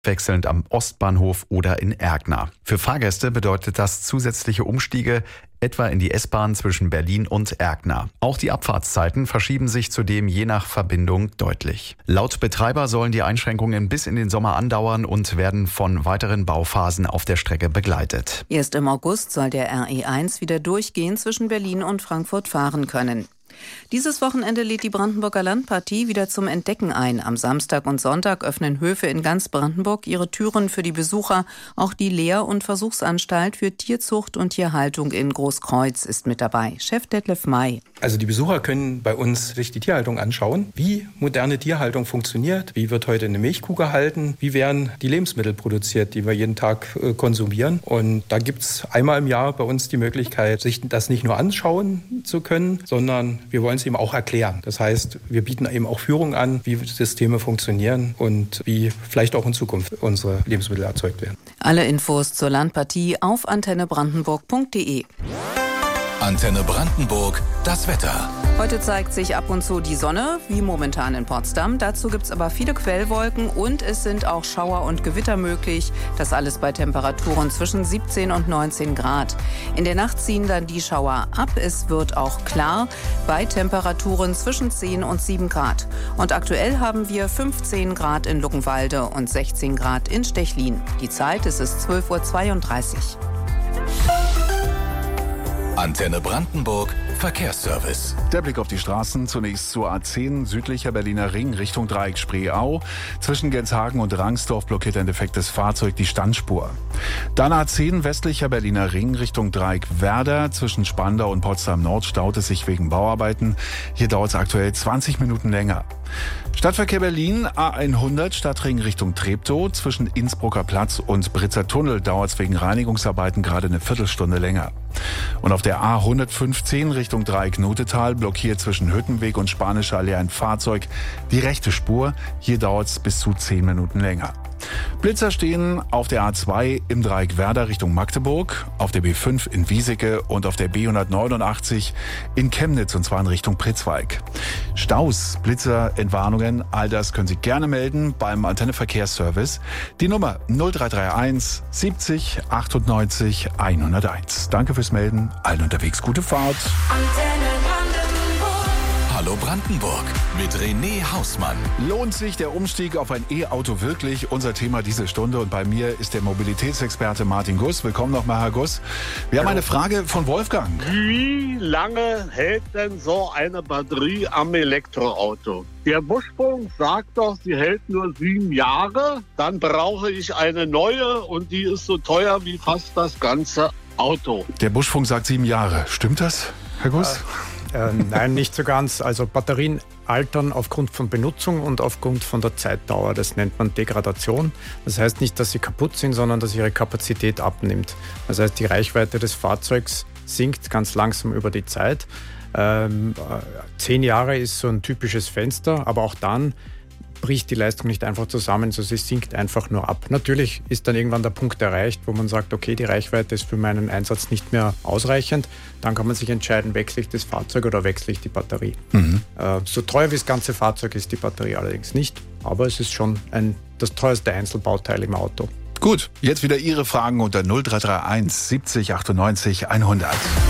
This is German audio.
wechselnd am Ostbahnhof oder in Ergner. Für Fahrgäste bedeutet das zusätzliche Umstiege etwa in die S-Bahn zwischen Berlin und Ergner. Auch die Abfahrtszeiten verschieben sich zudem je nach Verbindung deutlich. Laut Betreiber sollen die Einschränkungen bis in den Sommer andauern und werden von weiteren Bauphasen auf der Strecke begleitet. Erst im August soll der RE1 wieder durchgehend zwischen Berlin und Frankfurt fahren können. Dieses Wochenende lädt die Brandenburger Landpartie wieder zum Entdecken ein. Am Samstag und Sonntag öffnen Höfe in ganz Brandenburg ihre Türen für die Besucher. Auch die Lehr- und Versuchsanstalt für Tierzucht und Tierhaltung in Großkreuz ist mit dabei. Chef Detlef May. Also die Besucher können bei uns sich die Tierhaltung anschauen, wie moderne Tierhaltung funktioniert, wie wird heute eine Milchkuh gehalten, wie werden die Lebensmittel produziert, die wir jeden Tag konsumieren. Und da gibt es einmal im Jahr bei uns die Möglichkeit, sich das nicht nur anschauen zu können, sondern wir wollen es eben auch erklären. Das heißt, wir bieten eben auch Führung an, wie Systeme funktionieren und wie vielleicht auch in Zukunft unsere Lebensmittel erzeugt werden. Alle Infos zur Landpartie auf antennebrandenburg.de. Antenne Brandenburg, das Wetter. Heute zeigt sich ab und zu die Sonne, wie momentan in Potsdam. Dazu gibt es aber viele Quellwolken und es sind auch Schauer und Gewitter möglich. Das alles bei Temperaturen zwischen 17 und 19 Grad. In der Nacht ziehen dann die Schauer ab. Es wird auch klar bei Temperaturen zwischen 10 und 7 Grad. Und aktuell haben wir 15 Grad in Luckenwalde und 16 Grad in Stechlin. Die Zeit ist 12:32 Uhr. Antenne Brandenburg, Verkehrsservice. Der Blick auf die Straßen. Zunächst zur A10, südlicher Berliner Ring, Richtung Dreieck Spreeau. Zwischen Genshagen und Rangsdorf blockiert ein defektes Fahrzeug die Standspur. Dann A10, westlicher Berliner Ring, Richtung Dreieck Werder. Zwischen Spandau und Potsdam Nord staut es sich wegen Bauarbeiten. Hier dauert es aktuell 20 Minuten länger. Stadtverkehr Berlin, A100, Stadtring Richtung Treptow. Zwischen Innsbrucker Platz und Britzer Tunnel dauert es wegen Reinigungsarbeiten gerade eine Viertelstunde länger. Und auf der A115 Richtung Dreieck Notetal blockiert zwischen Hüttenweg und Spanischer Allee ein Fahrzeug die rechte Spur. Hier dauert es bis zu 10 Minuten länger. Blitzer stehen auf der A2 im Dreieck Werder Richtung Magdeburg, auf der B5 in Wieseke und auf der B189 in Chemnitz, und zwar in Richtung Pritzwalk. Staus, Blitzer, Entwarnungen, all das können Sie gerne melden beim Antenne Verkehrsservice. Die Nummer 0331 70 98 101. Danke fürs Melden. Allen unterwegs gute Fahrt. Hallo Brandenburg mit René Hausmann. Lohnt sich der Umstieg auf ein E-Auto wirklich? Unser Thema diese Stunde, und bei mir ist der Mobilitätsexperte Martin Guss. Willkommen nochmal, Herr Guss. Wir haben eine Frage von Wolfgang. Wie lange hält denn so eine Batterie am Elektroauto? Der Buschfunk sagt doch, sie hält nur 7 Jahre. Dann brauche ich eine neue und die ist so teuer wie fast das ganze Auto. Der Buschfunk sagt 7 Jahre. Stimmt das, Herr Guss? Nein, nicht so ganz. Also Batterien altern aufgrund von Benutzung und aufgrund von der Zeitdauer. Das nennt man Degradation. Das heißt nicht, dass sie kaputt sind, sondern dass ihre Kapazität abnimmt. Das heißt, die Reichweite des Fahrzeugs sinkt ganz langsam über die Zeit. 10 Jahre ist so ein typisches Fenster, aber auch dann bricht die Leistung nicht einfach zusammen, sondern sie sinkt einfach nur ab. Natürlich ist dann irgendwann der Punkt erreicht, wo man sagt, okay, die Reichweite ist für meinen Einsatz nicht mehr ausreichend. Dann kann man sich entscheiden, wechsle ich das Fahrzeug oder wechsle ich die Batterie. So teuer wie das ganze Fahrzeug ist die Batterie allerdings nicht, aber es ist schon das teuerste Einzelbauteil im Auto. Gut, jetzt wieder Ihre Fragen unter 0331 70 98 100.